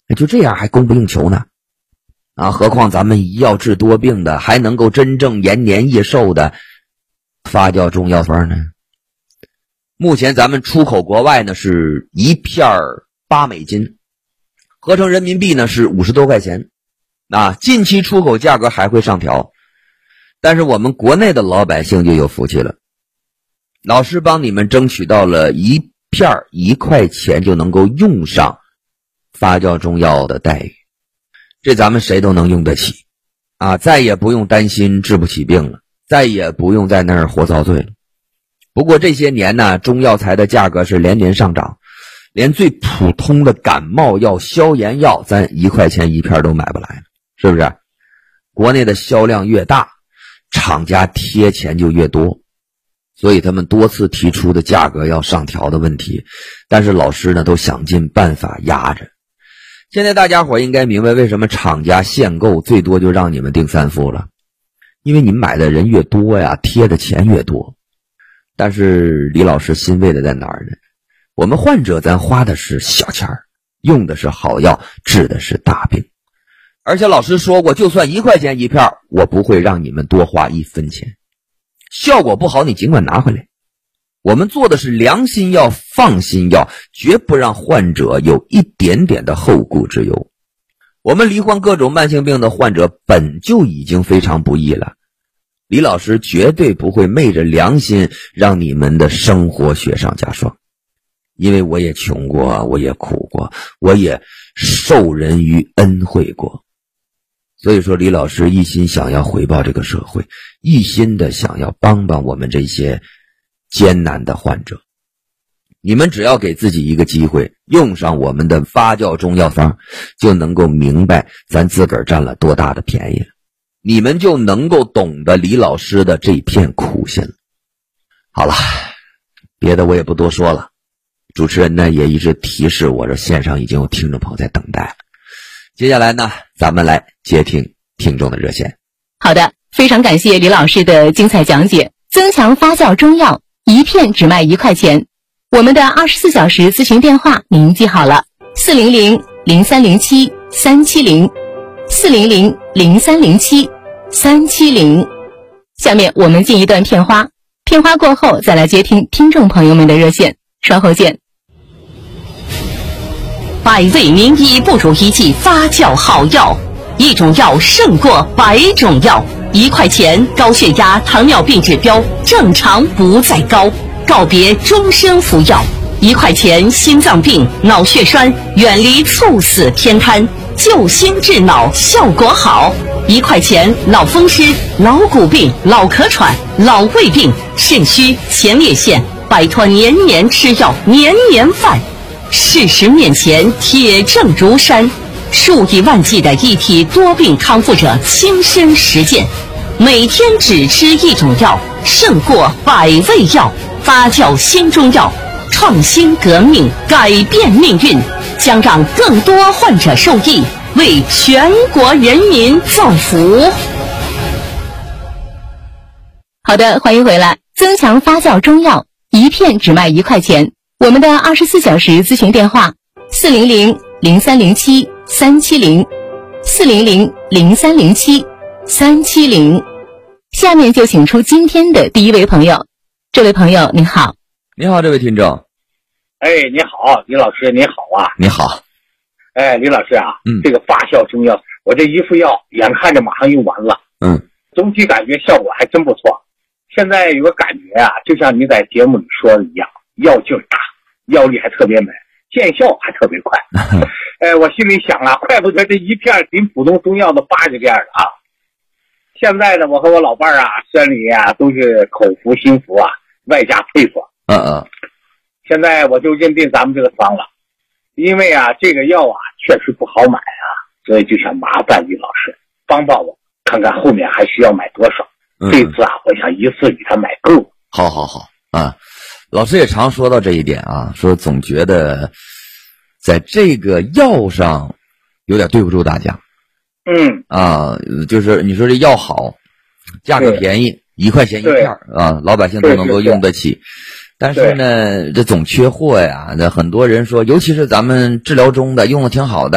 就这样还供不应求呢。何况咱们一药治多病的，还能够真正延年益寿的发酵中药方呢。目前咱们出口国外呢是一片$8，合成人民币呢是50多块钱。近期出口价格还会上调，但是我们国内的老百姓就有福气了。老师帮你们争取到了一片1块钱就能够用上发酵中药的待遇，这咱们谁都能用得起再也不用担心治不起病了，再也不用在那儿活遭罪了。不过这些年呢，中药材的价格是连年上涨，连最普通的感冒药、消炎药咱1块钱一片都买不来了，是不是？国内的销量越大，厂家贴钱就越多，所以他们多次提出的价格要上调的问题，但是老师呢都想尽办法压着。现在大家伙应该明白为什么厂家限购最多就让你们订3副了，因为你们买的人越多呀，贴的钱越多。但是李老师欣慰的在哪儿呢？我们患者咱花的是小钱儿，用的是好药，治的是大病。而且老师说过，就算1块钱一片，我不会让你们多花1分钱。效果不好你尽管拿回来。我们做的是良心药、放心药，绝不让患者有一点点的后顾之忧。我们罹患各种慢性病的患者本就已经非常不易了，李老师绝对不会昧着良心让你们的生活雪上加霜。因为我也穷过，我也苦过，我也受人于恩惠过。所以说李老师一心想要回报这个社会，一心的想要帮帮我们这些艰难的患者。你们只要给自己一个机会，用上我们的发酵中药方，就能够明白咱自个儿占了多大的便宜了，你们就能够懂得李老师的这片苦心了。好了，别的我也不多说了，主持人呢也一直提示我，这线上已经有听众朋友在等待了。接下来呢，咱们来接听听众的热线。 好的，非常感谢李老师的精彩讲解。增强发酵中药，一片只卖1块钱。我们的24小时咨询电话您记好了，400-0307-370 400-0307-370。下面我们进一段片花，片花过后再来接听听众朋友们的热线，稍后见。 百味名医不如一剂发酵好药，一种药胜过100种药。1块钱，高血压、糖尿病指标正常不再高，告别终身服药。1块钱，心脏病、脑血栓远离猝死偏瘫，救心治脑效果好。1块钱，脑风湿、脑骨病、脑壳喘、脑胃病、肾虚、前列腺，摆脱年年吃药、年年犯。事实面前，铁证如山，数以万计的一体多病康复者亲身实践，每天只吃一种药，胜过100味药。发酵新中药，创新革命，改变命运，将让更多患者受益，为全国人民造福。 好的，欢迎回来。增强发酵中药，一片只卖1块钱。我们的24小时咨询电话400-0307-370 400-0307-370。下面就请出今天的第一位朋友。这位朋友您好。 你好，这位听众。 你好，李老师，你好啊。 你好。 李老师啊，这个发酵中药，我这一副药眼看着马上用完了，总体感觉效果还真不错。现在有个感觉啊，就像你在节目里说的一样，药劲大，药力还特别美，见效还特别快。我心里想了，怪不得这一片比普通中药的80片啊。现在呢，我和我老伴儿啊，山里啊都是口服心服啊，外加配方。现在我就认定咱们这个方了，因为啊这个药啊确实不好买啊，所以就想麻烦李老师帮帮我，看看后面还需要买多少。这次啊，我想一次给他买够。 好啊，老师也常说到这一点啊，说总觉得在这个药上有点对不住大家。就是你说这药好，价格便宜，1块钱一片啊，老百姓都能够用得起。但是呢，这总缺货呀。那很多人说，尤其是咱们治疗中的用的挺好的，